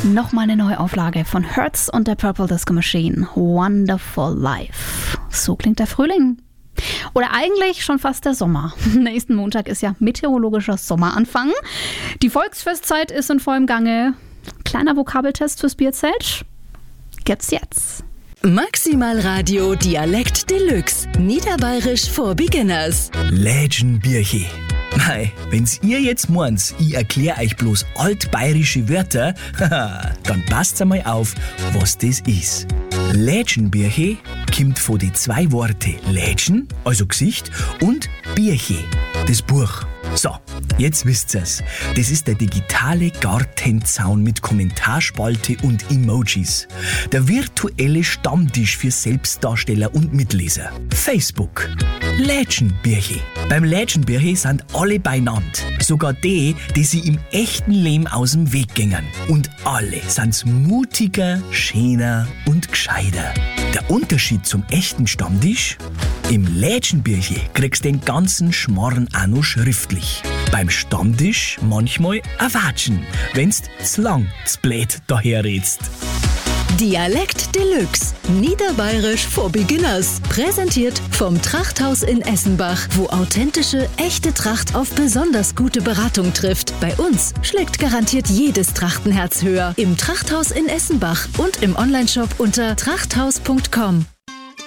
Nochmal eine Neuauflage von Hertz und der Purple Disco Machine. Wonderful Life. So klingt der Frühling. Oder eigentlich schon fast der Sommer. Nächsten Montag ist ja meteorologischer Sommeranfang. Die Volksfestzeit ist in vollem Gange. Kleiner Vokabeltest fürs Bierzelt gibt's jetzt. Maximal Radio Dialekt Deluxe. Niederbayerisch for Beginners. Lädchenbirche. Mei, wenn's ihr jetzt meint, ich erklär euch bloß altbayerische Wörter, dann passt einmal auf, was das ist. Lädchenbirche kommt von den zwei Worten Lädchen, also Gesicht, und Birche, das Buch. So, jetzt wisst ihr's. Das ist der digitale Gartenzaun mit Kommentarspalte und Emojis. Der virtuelle Stammtisch für Selbstdarsteller und Mitleser. Facebook. Lädchenbirche. Beim Lädchenbirche sind alle beieinander. Sogar die sie im echten Leben aus dem Weg gingen. Und alle sind mutiger, schöner und gescheiter. Der Unterschied zum echten Stammtisch? Im Lädchenbirche kriegst du den ganzen Schmarrn auch noch schriftlich. Beim Stammtisch manchmal ein Watschen, wenn's zu lang, zu blöd daherredst. Dialekt Deluxe. Niederbayerisch for Beginners. Präsentiert vom Trachthaus in Essenbach, wo authentische, echte Tracht auf besonders gute Beratung trifft. Bei uns schlägt garantiert jedes Trachtenherz höher. Im Trachthaus in Essenbach und im Onlineshop unter trachthaus.com.